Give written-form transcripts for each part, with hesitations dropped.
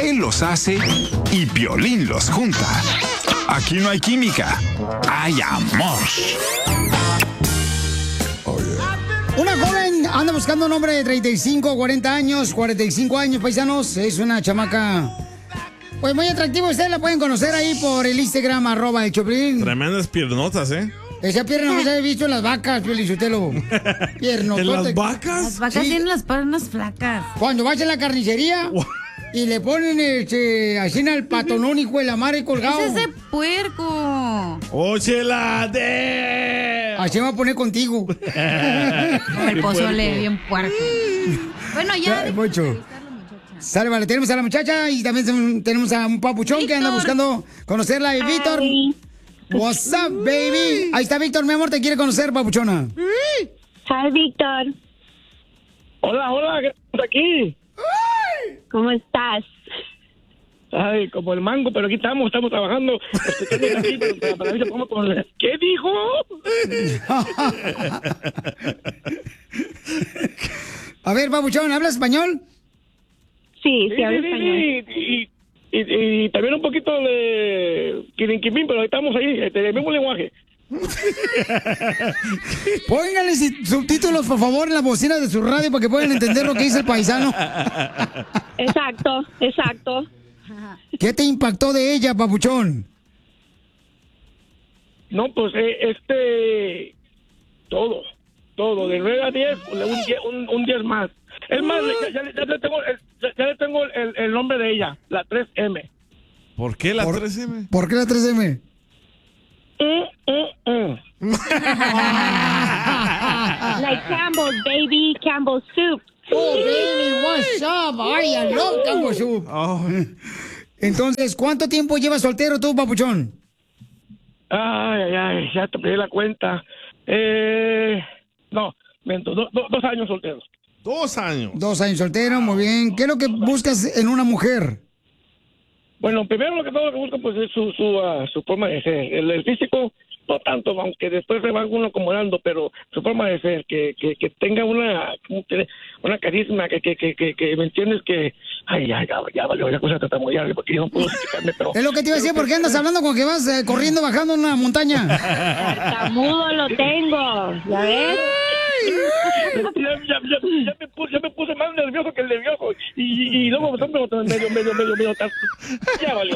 Él los hace y Piolín los junta. Aquí no hay química, hay amor. Una joven anda buscando un hombre de 35, 40 años, 45 años, paisanos. Es una chamaca, pues muy atractiva. Ustedes la pueden conocer ahí por el Instagram, @el Choplin. Tremendas piernotas, ¿eh? Esa pierna no se ha visto en las vacas, Piolichotelo. ¿En las vacas? Las vacas tienen las piernas flacas. Cuando vas a la carnicería y le ponen así en el patonón, hijo de la madre colgado. ¿Qué es ese puerco? ¡Oh, chela! ¡De! Así me va a poner contigo. Como el pozole, bien puerco. Bueno, ya. Mucho. Sale, vale, tenemos a la muchacha y también tenemos a un papuchón Víctor, que anda buscando conocerla. Y Víctor, what's up, baby? Ahí está Víctor, mi amor, te quiere conocer, papuchona. Hi, Víctor. Hola, ¿qué estás aquí? ¿Cómo estás? Ay, como el mango, pero aquí estamos trabajando. Para ver si podemos poner. ¿Qué dijo? A ver, papuchón, ¿hablas español? Sí, hablo español. Y también un poquito de quirinquimín, pero estamos ahí, el mismo lenguaje. Pónganle subtítulos, por favor, en la bocina de su radio para que puedan entender lo que dice el paisano. Exacto. ¿Qué te impactó de ella, papuchón? No, pues todo, de 9 a 10, un 10 más. Es más, ya le tengo el nombre de ella, la 3M. ¿Por qué la 3M? ¿Por qué la 3M? Like Campbell's, baby, Campbell's soup. Oh, baby, what's up? Ay, I love Campbell's soup. Oh. Entonces, ¿cuánto tiempo llevas soltero tú, papuchón? Ay, ya te pedí la cuenta. No, miento, 2 años solteros. 2 años. 2 años soltero, muy bien. ¿Qué es lo que buscas en una mujer? Bueno, primero lo que busco pues es su forma de ser. El físico, no tanto, aunque después se va uno acomodando, pero su forma de ser, que tenga una carisma, que me entiendes que... Ay, ya valió, la cosa está muy larga porque yo no puedo explicarme, pero... Es lo que te iba a decir, ¿por qué andas hablando con que vas corriendo, bajando una montaña? Tartamudo lo tengo, ¿ya ves? Ya me puse más nervioso que el nervioso y luego medio ya valió.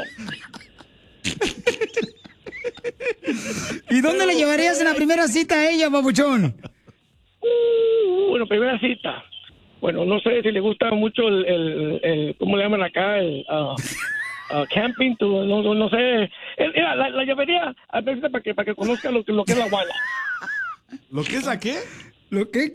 ¿Y dónde le llevarías en la primera cita a ella, papuchón? Bueno, primera cita. Bueno, no sé si le gusta mucho el ¿cómo le llaman acá? Camping, no sé. Mira, la llevaría a veces para que conozca lo que es la guala. ¿Lo que es la qué? ¿Lo qué?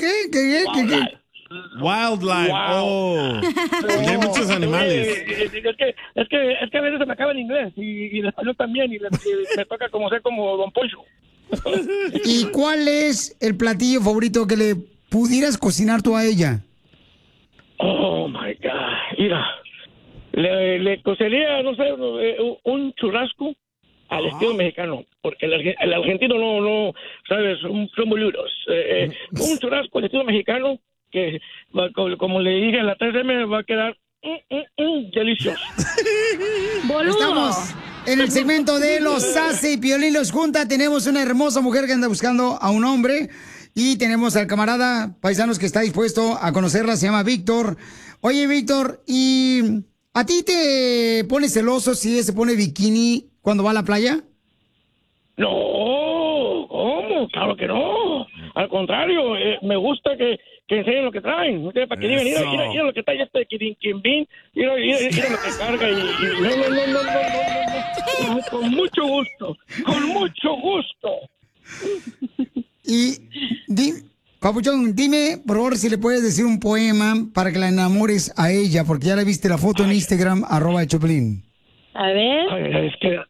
Wildlife. Wow. Oh. Porque hay muchos animales. Es que a veces se me acaba el inglés y el español también y me toca como ser como Don Poncho. ¿Y cuál es el platillo favorito que le pudieras cocinar tú a ella? Oh, my God. Mira, le cocería, no sé, un churrasco al estilo mexicano, porque el argentino no, ¿sabes? Son muy duros. Un churrasco al estilo mexicano que, como le dije, la 3M va a quedar delicioso. Estamos en el segmento de los Sassy y Piolín los junta. Tenemos una hermosa mujer que anda buscando a un hombre y tenemos al camarada paisanos que está dispuesto a conocerla, se llama Víctor. Oye, Víctor, ¿y a ti te pone celoso si ella se pone bikini cuando va a la playa? No, ¿cómo? Claro que no. Al contrario, me gusta que enseñen lo que traen. No tiene para que digan, mira lo que trae este quirinquimbín, mira lo que carga y no. Con mucho gusto. Y, Papuchón, dime, por favor, si le puedes decir un poema para que la enamores a ella, porque ya le viste la foto en Instagram, @el Choplin. A ver. Es que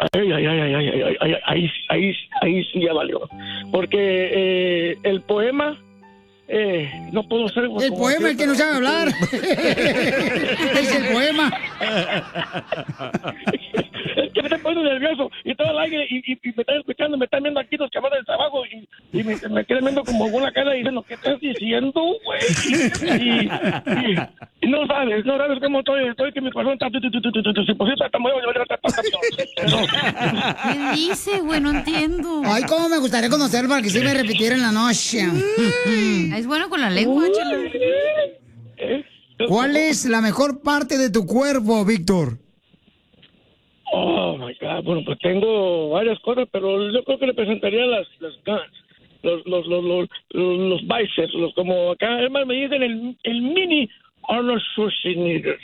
ahí sí ya valió. Porque el poema no puedo ser... El poema, el que no sabe hablar. Es el poema. Es que me estoy poniendo nervioso y todo el aire y me están escuchando, me están viendo aquí los chavales del trabajo y me quedan viendo como una cara diciendo, ¿qué estás diciendo, güey? Y no sabes cómo estoy que mi corazón está... Si posible, está muy... ¿Qué dice, güey? No entiendo. Ay, cómo me gustaría conocerlo para que se me repitiera en la noche. Es bueno con la lengua, chela. ¿Cuál es la mejor parte de tu cuerpo, Víctor? Oh, my God. Bueno, pues tengo varias cosas, pero yo creo que le presentaría las guns, los bíceps, como acá, además me dicen el mini Arnold Schwarzenegger.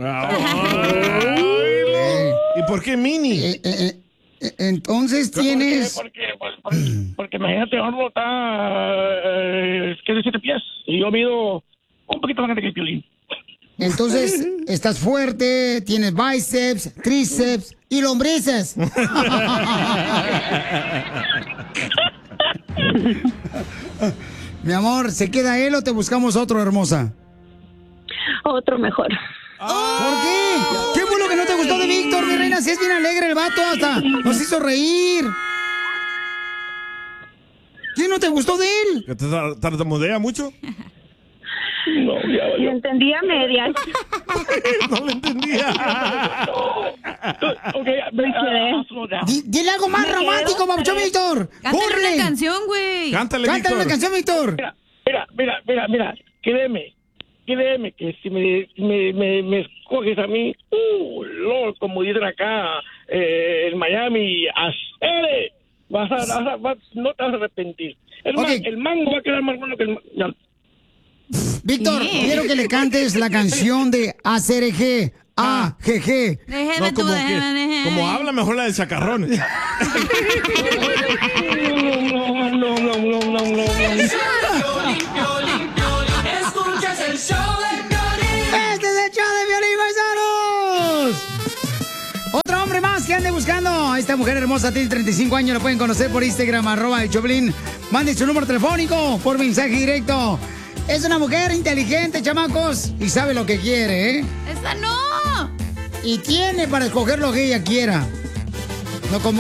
¿Y por qué mini? Entonces tienes... Porque imagínate, Arnold está... que es de 7 pies, y yo mido un poquito más grande que el Piolín. Entonces, estás fuerte, tienes bíceps, tríceps y lombrices. Mi amor, ¿se queda él o te buscamos otro, hermosa? Otro mejor. ¿Por qué? ¿Qué fue lo que no te gustó de Víctor, mi reina? Si es bien alegre el vato, hasta nos hizo reír. ¿Qué no te gustó de él? ¿Que te tartamudea mucho? No, ya valió. Lo entendía a medias. No lo entendía. Dile algo más romántico, Papuchón Víctor. Cántale una canción, güey. Cántale, Cántale una canción, Víctor. Mira, créeme que si me escoges a mí, Lord, como dicen acá en Miami, ¡acere! No te vas a arrepentir. El mango va a quedar más bueno que el... Ya. Víctor, quiero que le cantes la canción de ACRG, AGG. No, como habla mejor la del chacarrón. No. Escuchas el show de Piolín. Este es el show de Piolín, paisanos. Otro hombre más que ande buscando a esta mujer hermosa, tiene 35 años, lo pueden conocer por Instagram, @el Choplin. Mande su número telefónico por mensaje directo. Es una mujer inteligente, chamacos, y sabe lo que quiere, ¿eh? ¡Esa no! Y tiene para escoger lo que ella quiera. No como